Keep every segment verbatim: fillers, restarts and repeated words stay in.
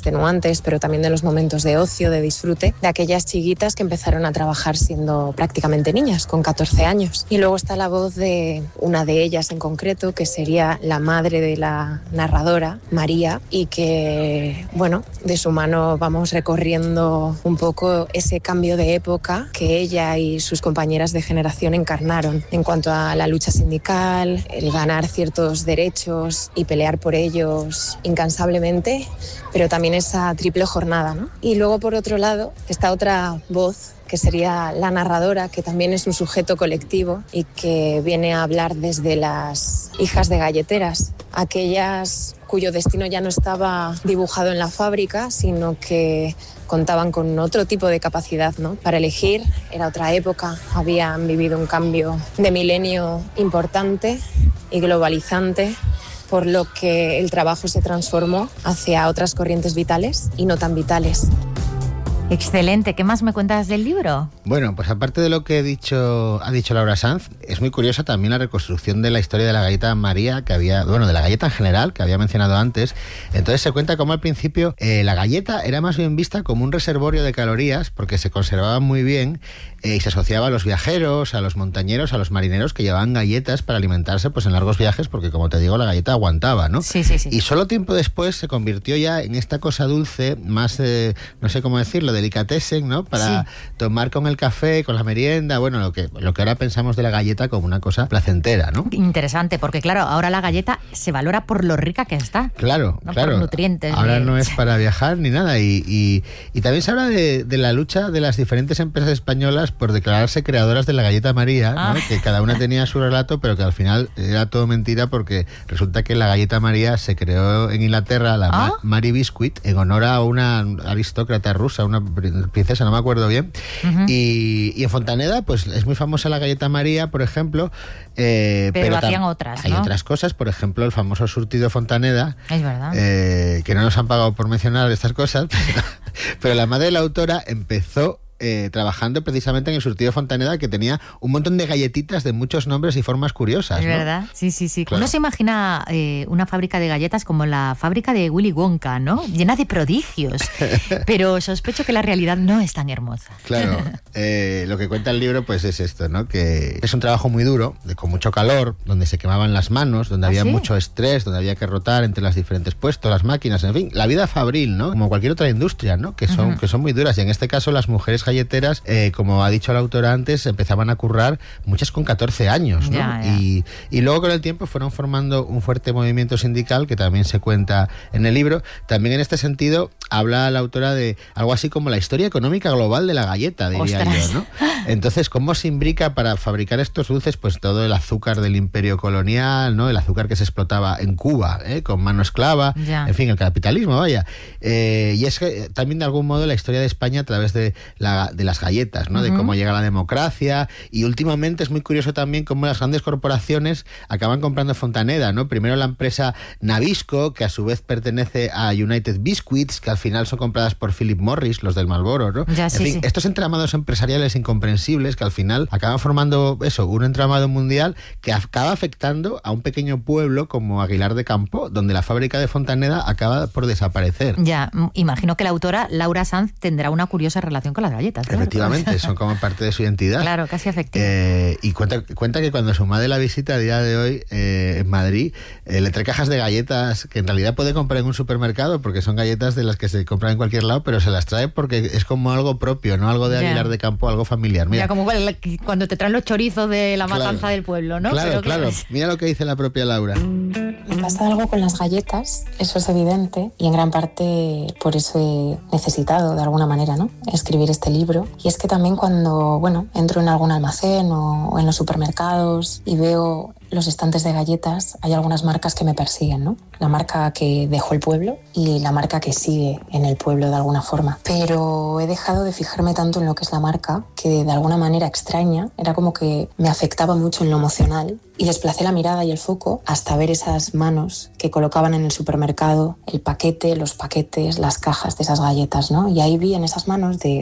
extenuantes, pero también de los momentos de ocio, de disfrute, de aquellas chiquitas que empezaron a trabajar siendo prácticamente niñas, con catorce años. Y luego está la voz de una de ellas en concreto, que sería la madre de la narradora, María, y que, bueno, de su mano vamos recorriendo un poco ese cambio de época que ella y sus compañeras de generación encarnaron en cuanto a la lucha sindical, el ganar ciertos derechos y pelear por ellos incansablemente, pero también esa triple jornada, ¿no? Y luego, por otro lado, está otra voz, que sería la narradora, que también es un sujeto colectivo y que viene a hablar desde las hijas de galleteras, aquellas cuyo destino ya no estaba dibujado en la fábrica, sino que contaban con otro tipo de capacidad, ¿no? Para elegir. Era otra época, habían vivido un cambio de milenio importante y globalizante, por lo que el trabajo se transformó hacia otras corrientes vitales y no tan vitales. Excelente. ¿Qué más me cuentas del libro? Bueno, pues aparte de lo que he dicho, ha dicho Laura Sanz, es muy curiosa también la reconstrucción de la historia de la galleta María, que había, bueno, de la galleta en general, que había mencionado antes. Entonces se cuenta cómo al principio eh, la galleta era más bien vista como un reservorio de calorías, porque se conservaba muy bien eh, y se asociaba a los viajeros, a los montañeros, a los marineros que llevaban galletas para alimentarse pues en largos viajes, porque como te digo, la galleta aguantaba, ¿no? Sí, sí, sí. Y solo tiempo después se convirtió ya en esta cosa dulce, más, eh, no sé cómo decirlo, delicatessen, ¿no? Para sí. tomar con el café, con la merienda, bueno, lo que, lo que ahora pensamos de la galleta como una cosa placentera, ¿no? Interesante, porque claro, ahora la galleta se valora por lo rica que está. Claro, ¿no? claro. Por nutrientes. Ahora de... no es para viajar ni nada. Y, y, y también se habla de, de la lucha de las diferentes empresas españolas por declararse creadoras de la galleta María, ¿no? Ah. Que cada una tenía su relato, pero que al final era todo mentira, porque resulta que la galleta María se creó en Inglaterra, la ¿Ah? Mary Biscuit, en honor a una aristócrata rusa, una princesa, no me acuerdo bien. Uh-huh. y, y en Fontaneda, pues es muy famosa la galleta María, por ejemplo. Eh, pero, pero hacían otras, Hay ¿no? otras cosas, por ejemplo, el famoso surtido Fontaneda. Es verdad. Eh, que no nos han pagado por mencionar estas cosas, pero, pero la madre de la autora empezó Eh, trabajando precisamente en el surtido Fontaneda, que tenía un montón de galletitas de muchos nombres y formas curiosas, es ¿no? verdad, sí, sí, sí. Claro. Uno se imagina eh, una fábrica de galletas como la fábrica de Willy Wonka, ¿no? Llena de prodigios, pero sospecho que la realidad no es tan hermosa. Claro, eh, lo que cuenta el libro pues es esto, ¿no? Que es un trabajo muy duro, de, con mucho calor, donde se quemaban las manos, donde ¿Ah, había sí? mucho estrés, donde había que rotar entre los diferentes puestos, las máquinas, en fin, la vida fabril, ¿no? Como cualquier otra industria, ¿no? Que son, uh-huh. que son muy duras, y en este caso las mujeres galleteras, eh, como ha dicho la autora antes, empezaban a currar muchas con catorce años, ¿no? Ya, ya. Y, y luego con el tiempo fueron formando un fuerte movimiento sindical, que también se cuenta en el libro. También en este sentido habla la autora de algo así como la historia económica global de la galleta, diría Ostras. yo, ¿no? Entonces, ¿cómo se imbrica para fabricar estos dulces? Pues todo el azúcar del imperio colonial, ¿no? El azúcar que se explotaba en Cuba, ¿eh? Con mano esclava, ya. En fin, el capitalismo, vaya. Eh, y es que también de algún modo la historia de España a través de, la, de las galletas, ¿no? Uh-huh. De cómo llega la democracia, y últimamente es muy curioso también cómo las grandes corporaciones acaban comprando Fontaneda, ¿no? Primero la empresa Nabisco, que a su vez pertenece a United Biscuits, que al final son compradas por Philip Morris, los del Marlboro, ¿no? Ya, en sí, fin, sí. estos entramados empresariales incomprensibles que al final acaban formando eso, un entramado mundial que acaba afectando a un pequeño pueblo como Aguilar de Campo, donde la fábrica de Fontaneda acaba por desaparecer. Ya, imagino que la autora Laura Sanz tendrá una curiosa relación con las galletas, ¿no? Efectivamente, son como parte de su identidad. Claro, casi afectiva. Eh, y cuenta, cuenta que cuando su madre la visita a día de hoy eh, en Madrid, eh, le trae cajas de galletas que en realidad puede comprar en un supermercado, porque son galletas de las que se compran en cualquier lado, pero se las trae porque es como algo propio, no algo de Aguilar ya. de Campo, algo familiar. Mira, ya, como cuando te traen los chorizos de la matanza claro, del pueblo, ¿no? Claro, pero claro. Que... Mira lo que dice la propia Laura. Me pasa algo con las galletas, eso es evidente, y en gran parte por eso he necesitado de alguna manera, ¿no?, escribir este libro. Y es que también cuando, bueno, entro en algún almacén o, o en los supermercados y veo los estantes de galletas, hay algunas marcas que me persiguen, ¿no? La marca que dejó el pueblo y la marca que sigue en el pueblo de alguna forma. Pero he dejado de fijarme tanto en lo que es la marca, que de alguna manera extraña, era como que me afectaba mucho en lo emocional, y desplacé la mirada y el foco hasta ver esas manos que colocaban en el supermercado el paquete, los paquetes, las cajas de esas galletas, ¿no? Y ahí vi en esas manos de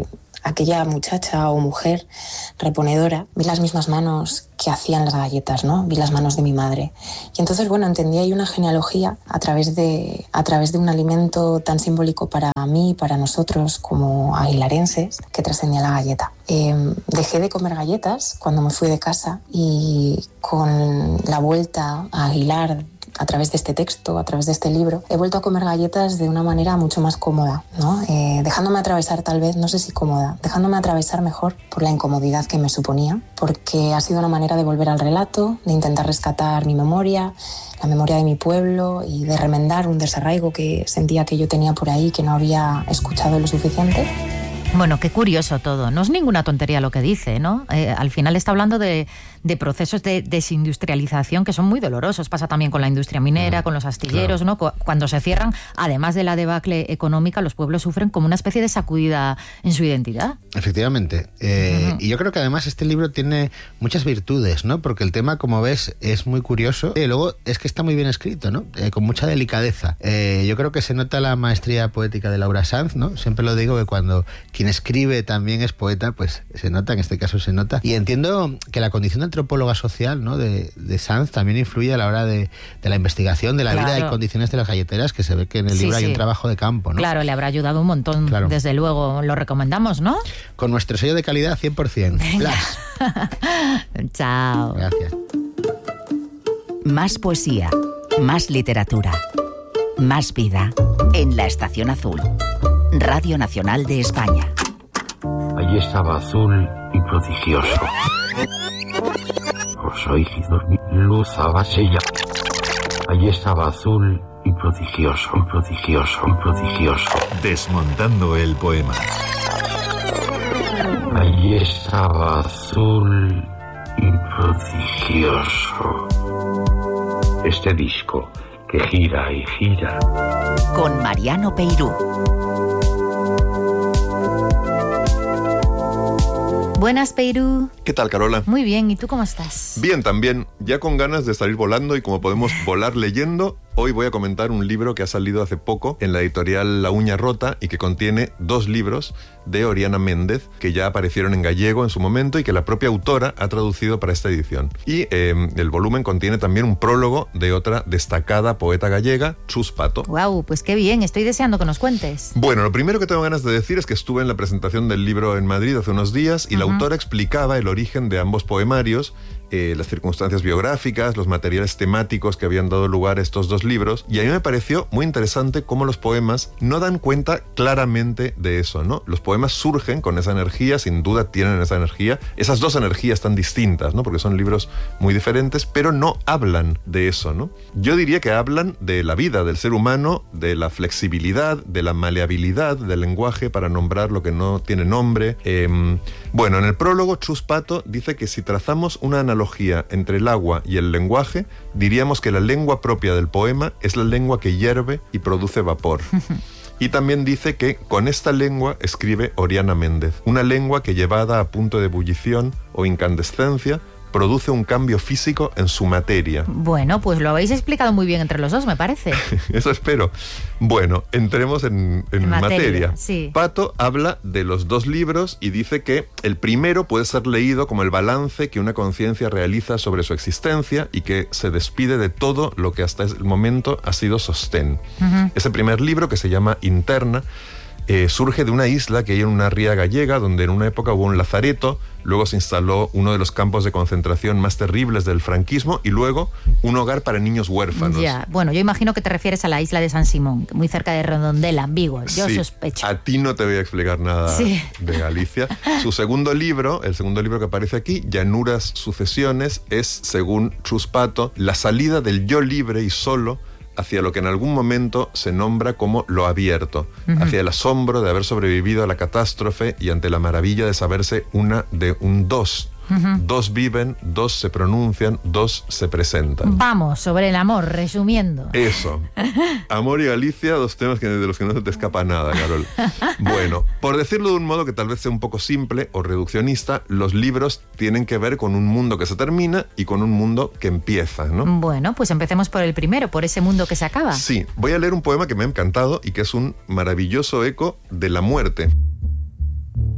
aquella muchacha o mujer reponedora, vi las mismas manos que hacían las galletas, ¿no? Vi las manos de mi madre. Y entonces, bueno, entendí ahí una genealogía a través de, a través de un alimento tan simbólico para mí, para nosotros como aguilarenses, que trascendía la galleta. Eh, dejé de comer galletas cuando me fui de casa y con la vuelta a Aguilar, a través de este texto, a través de este libro, he vuelto a comer galletas de una manera mucho más cómoda, ¿no? Eh, dejándome atravesar tal vez, no sé si cómoda, dejándome atravesar mejor por la incomodidad que me suponía, porque ha sido una manera de volver al relato, de intentar rescatar mi memoria, la memoria de mi pueblo y de remendar un desarraigo que sentía que yo tenía por ahí, que no había escuchado lo suficiente. Bueno, qué curioso todo. No es ninguna tontería lo que dice, ¿no? Eh, al final está hablando de, de procesos de desindustrialización que son muy dolorosos. Pasa también con la industria minera, mm, con los astilleros, claro. ¿no? Cuando se cierran, además de la debacle económica, los pueblos sufren como una especie de sacudida en su identidad. Efectivamente. Eh, uh-huh. Y yo creo que además este libro tiene muchas virtudes, ¿no? Porque el tema, como ves, es muy curioso. Y luego es que está muy bien escrito, ¿no? Eh, con mucha delicadeza. Eh, yo creo que se nota la maestría poética de Laura Sanz, ¿no? Siempre lo digo que cuando quien escribe también es poeta, pues se nota, en este caso se nota. Y entiendo que la condición de antropóloga social, ¿no? de, de Sanz también influye a la hora de, de la investigación de la claro. vida y condiciones de las galleteras, que se ve que en el sí, libro sí. hay un trabajo de campo, ¿no? Claro, le habrá ayudado un montón, claro. desde luego. Lo recomendamos, ¿no? Con nuestro sello de calidad cien por ciento. Chao. Gracias. Más poesía, más literatura, más vida en La Estación Azul. Radio Nacional de España. Allí estaba azul y prodigioso. Los oídos, luz abasella. Allí estaba azul y prodigioso, prodigioso, prodigioso. Desmontando el poema. Allí estaba azul y prodigioso. Este disco que gira y gira. Con Mariano Peirú. Buenas, Peirú. ¿Qué tal, Carola? Muy bien, ¿y tú cómo estás? Bien, también. Ya con ganas de salir volando, y como podemos volar leyendo, hoy voy a comentar un libro que ha salido hace poco en la editorial La Uña Rota y que contiene dos libros de Oriana Méndez, que ya aparecieron en gallego en su momento y que la propia autora ha traducido para esta edición. Y eh, el volumen contiene también un prólogo de otra destacada poeta gallega, Chus Pato. Wow, pues qué bien, estoy deseando que nos cuentes. Bueno, lo primero que tengo ganas de decir es que estuve en la presentación del libro en Madrid hace unos días y uh-huh. la autora explicaba el origen de ambos poemarios, eh, las circunstancias biográficas, los materiales temáticos que habían dado lugar a estos dos libros, y a mí me pareció muy interesante cómo los poemas no dan cuenta claramente de eso, ¿no? Los poemas surgen con esa energía, sin duda tienen esa energía, esas dos energías tan distintas, ¿no? Porque son libros muy diferentes, pero no hablan de eso, ¿no? Yo diría que hablan de la vida del ser humano, de la flexibilidad, de la maleabilidad del lenguaje para nombrar lo que no tiene nombre. Eh, bueno, en el prólogo, Chus Pato dice que si trazamos una analogía entre el agua y el lenguaje, diríamos que la lengua propia del poema es la lengua que hierve y produce vapor. Y también dice que con esta lengua escribe Oriana Méndez, una lengua que llevada a punto de ebullición o incandescencia produce un cambio físico en su materia. Bueno, pues lo habéis explicado muy bien entre los dos, me parece. Eso espero. Bueno, entremos en, en, en materia. materia. Sí. Pato habla de los dos libros y dice que el primero puede ser leído como el balance que una conciencia realiza sobre su existencia y que se despide de todo lo que hasta el momento ha sido sostén. Uh-huh. Ese primer libro, que se llama Interna, Eh, surge de una isla que hay en una ría gallega, donde en una época hubo un lazareto, luego se instaló uno de los campos de concentración más terribles del franquismo y luego un hogar para niños huérfanos. Ya, bueno, yo imagino que te refieres a la isla de San Simón, muy cerca de Redondela, en Vigo. Yo sí, sospecho. A ti no te voy a explicar nada sí. de Galicia. Su segundo libro, el segundo libro que aparece aquí, Llanuras Sucesiones, es, según Chus Pato, la salida del yo libre y solo hacia lo que en algún momento se nombra como lo abierto, uh-huh. hacia el asombro de haber sobrevivido a la catástrofe y ante la maravilla de saberse una de un dos. Uh-huh. Dos viven, dos se pronuncian, dos se presentan. Vamos, sobre el amor, resumiendo. Eso. Amor y Galicia, dos temas que, de los que no se te escapa nada, Carol. Bueno, por decirlo de un modo que tal vez sea un poco simple o reduccionista, los libros tienen que ver con un mundo que se termina y con un mundo que empieza, ¿no? Bueno, pues empecemos por el primero, por ese mundo que se acaba. Sí, voy a leer un poema que me ha encantado y que es un maravilloso eco de la muerte.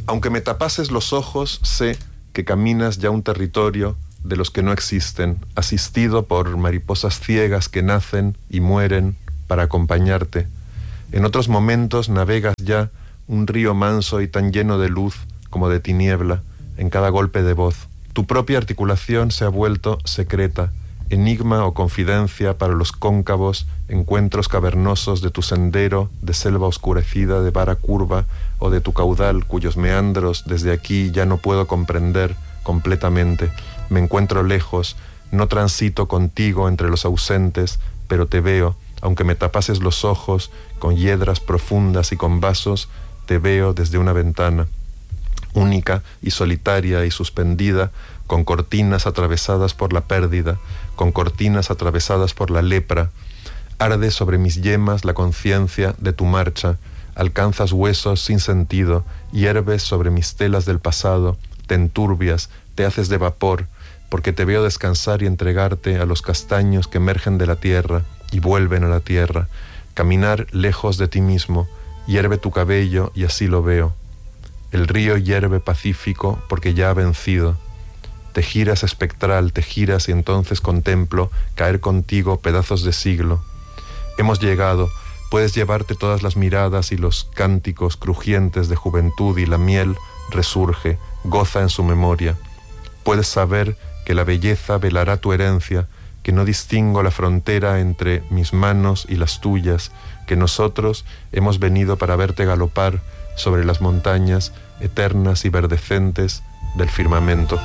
Aunque me tapases los ojos, sé que caminas ya un territorio de los que no existen, asistido por mariposas ciegas que nacen y mueren para acompañarte. En otros momentos navegas ya un río manso y tan lleno de luz como de tiniebla en cada golpe de voz. Tu propia articulación se ha vuelto secreta, enigma o confidencia para los cóncavos encuentros cavernosos de tu sendero de selva oscurecida de vara curva o de tu caudal cuyos meandros desde aquí ya no puedo comprender completamente. Me encuentro lejos, no transito contigo entre los ausentes, pero te veo, aunque me tapases los ojos con hiedras profundas y con vasos, te veo desde una ventana, única y solitaria y suspendida, con cortinas atravesadas por la pérdida, con cortinas atravesadas por la lepra. Arde sobre mis yemas la conciencia de tu marcha, alcanzas huesos sin sentido, hierves sobre mis telas del pasado, te enturbias, te haces de vapor, porque te veo descansar y entregarte a los castaños que emergen de la tierra y vuelven a la tierra, caminar lejos de ti mismo, hierve tu cabello y así lo veo. El río hierve pacífico porque ya ha vencido. Te giras espectral, te giras y entonces contemplo caer contigo pedazos de siglo. Hemos llegado, puedes llevarte todas las miradas y los cánticos crujientes de juventud y la miel resurge, goza en su memoria. Puedes saber que la belleza velará tu herencia, que no distingo la frontera entre mis manos y las tuyas, que nosotros hemos venido para verte galopar sobre las montañas eternas y verdecentes del firmamento.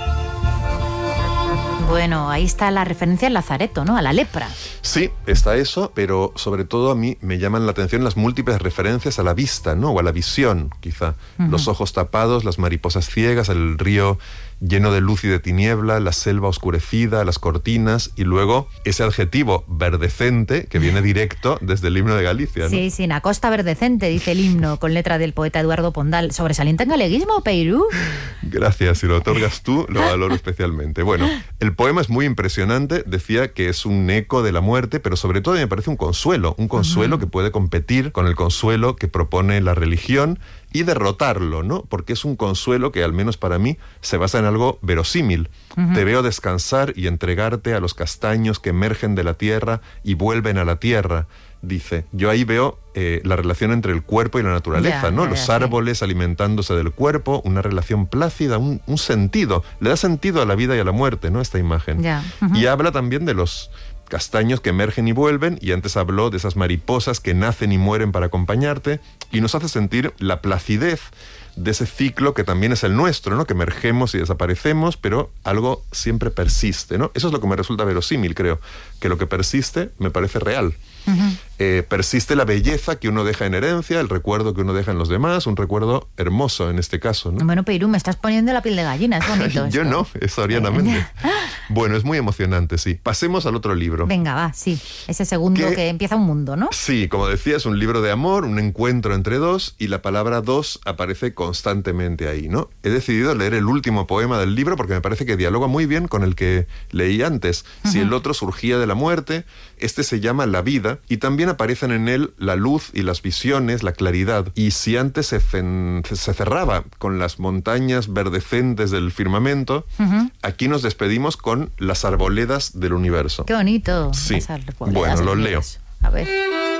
Bueno, ahí está la referencia al lazareto, ¿no? A la lepra. Sí, está eso, pero sobre todo a mí me llaman la atención las múltiples referencias a la vista, ¿no? O a la visión, quizá. Uh-huh. Los ojos tapados, las mariposas ciegas, el río lleno de luz y de tiniebla, la selva oscurecida, las cortinas, y luego ese adjetivo verdecente que viene directo desde el himno de Galicia, ¿no? Sí, sí, na costa verdecente, dice el himno, con letra del poeta Eduardo Pondal. ¿Sobresaliente en galeguismo, Peirú? Gracias, si lo otorgas tú, lo valoro especialmente. Bueno, el poema es muy impresionante, decía que es un eco de la muerte, pero sobre todo me parece un consuelo, un consuelo uh-huh. que puede competir con el consuelo que propone la religión y derrotarlo, ¿no? Porque es un consuelo que, al menos para mí, se basa en algo verosímil. Uh-huh. Te veo descansar y entregarte a los castaños que emergen de la tierra y vuelven a la tierra, dice. Yo ahí veo eh, la relación entre el cuerpo y la naturaleza, yeah, ¿no? Yeah, los yeah, árboles sí. alimentándose del cuerpo, una relación plácida, un, un sentido. Le da sentido a la vida y a la muerte, ¿no? Esta imagen. Yeah. Uh-huh. Y habla también de los castaños que emergen y vuelven, y antes habló de esas mariposas que nacen y mueren para acompañarte, y nos hace sentir la placidez de ese ciclo que también es el nuestro, ¿no? Que emergemos y desaparecemos, pero algo siempre persiste, ¿no? Eso es lo que me resulta verosímil, creo, que lo que persiste me parece real. Uh-huh. Eh, persiste la belleza que uno deja en herencia, el recuerdo que uno deja en los demás, un recuerdo hermoso en este caso, ¿no? Bueno, Peirú, me estás poniendo la piel de gallina, es bonito. Yo esto. no, es orianamente. Bueno, es muy emocionante, sí. Pasemos al otro libro. Venga, va, sí. Ese segundo que, que empieza un mundo, ¿no? Sí, como decía, es un libro de amor, un encuentro entre dos, y la palabra dos aparece constantemente ahí, ¿no? He decidido leer el último poema del libro porque me parece que dialoga muy bien con el que leí antes. Uh-huh. Si el otro surgía de la muerte, este se llama La vida, y también aparecen en él la luz y las visiones, la claridad. Y si antes se, cen- se cerraba con las montañas verdecentes del firmamento, uh-huh. aquí nos despedimos con las arboledas del universo. ¡Qué bonito! Sí. Bueno, lo leo. A ver.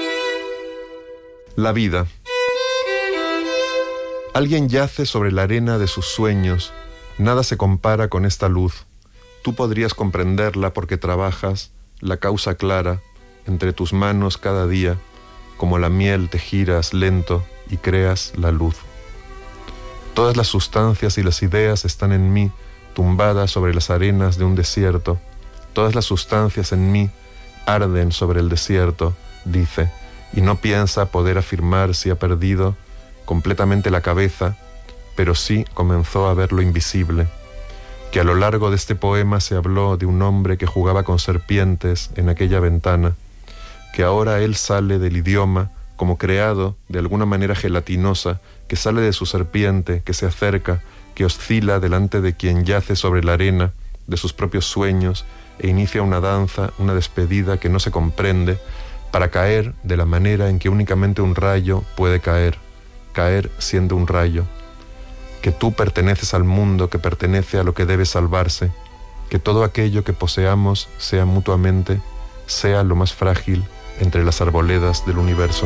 La vida. Alguien yace sobre la arena de sus sueños. Nada se compara con esta luz. Tú podrías comprenderla porque trabajas la causa clara entre tus manos cada día, como la miel te giras lento y creas la luz. Todas las sustancias y las ideas están en mí, tumbadas sobre las arenas de un desierto. Todas las sustancias en mí arden sobre el desierto, dice, y no piensa poder afirmar si ha perdido completamente la cabeza, pero sí comenzó a ver lo invisible. Que a lo largo de este poema se habló de un hombre que jugaba con serpientes en aquella ventana, que ahora él sale del idioma como creado de alguna manera gelatinosa, que sale de su serpiente, que se acerca, que oscila delante de quien yace sobre la arena de sus propios sueños e inicia una danza, una despedida que no se comprende, para caer de la manera en que únicamente un rayo puede caer, caer siendo un rayo. que tú perteneces al mundo, que pertenece a lo que debe salvarse, que todo aquello que poseamos sea mutuamente, sea lo más frágil entre las arboledas del universo.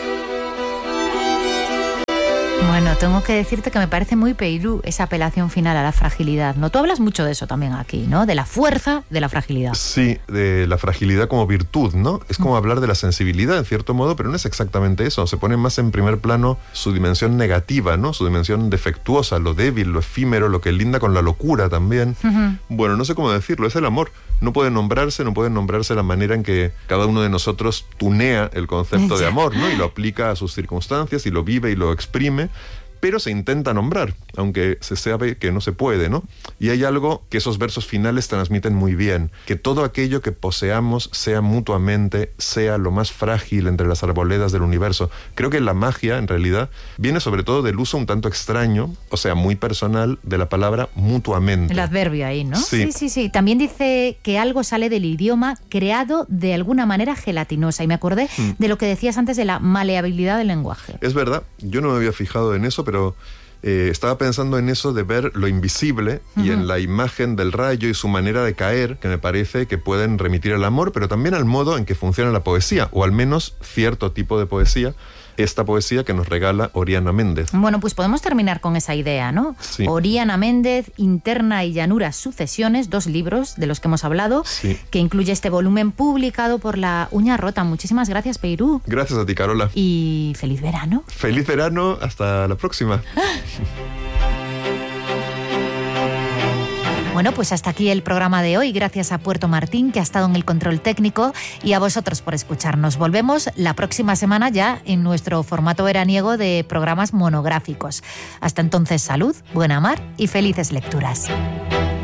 Bueno, tengo que decirte que me parece muy Peirú esa apelación final a la fragilidad, ¿no? Tú hablas mucho de eso también aquí, ¿no? De la fuerza de la fragilidad. Sí, de la fragilidad como virtud, ¿no? Es como hablar de la sensibilidad, en cierto modo, pero no es exactamente eso. Se pone más en primer plano su dimensión negativa, ¿no? Su dimensión defectuosa, lo débil, lo efímero, lo que linda con la locura también. Uh-huh. Bueno, no sé cómo decirlo, es el amor. No puede nombrarse, no puede nombrarse la manera en que cada uno de nosotros tunea el concepto de amor, ¿no? Y lo aplica a sus circunstancias y lo vive y lo exprime, pero se intenta nombrar, aunque se sabe que no se puede, ¿no? Y hay algo que esos versos finales transmiten muy bien, que todo aquello que poseamos sea mutuamente, sea lo más frágil entre las arboledas del universo. Creo que la magia, en realidad, viene sobre todo del uso un tanto extraño, o sea, muy personal, de la palabra mutuamente. El adverbio ahí, ¿no? Sí. sí, sí, sí. También dice que algo sale del idioma creado de alguna manera gelatinosa. Y me acordé mm. de lo que decías antes de la maleabilidad del lenguaje. Es verdad, yo no me había fijado en eso, pero pero eh, estaba pensando en eso de ver lo invisible uh-huh. y en la imagen del rayo y su manera de caer, que me parece que pueden remitir al amor, pero también al modo en que funciona la poesía, o al menos cierto tipo de poesía, esta poesía que nos regala Oriana Méndez. Bueno, pues podemos terminar con esa idea, ¿no? Sí. Oriana Méndez, Interna y Llanura Sucesiones, dos libros de los que hemos hablado, sí. que incluye este volumen publicado por La Uña Rota. Muchísimas gracias, Peirú. Gracias a ti, Carola. Y feliz verano. Feliz verano, hasta la próxima. Bueno, pues hasta aquí el programa de hoy. Gracias a Puerto Martín, que ha estado en el control técnico, y a vosotros por escucharnos. Volvemos la próxima semana ya en nuestro formato veraniego de programas monográficos. Hasta entonces, salud, buena mar y felices lecturas.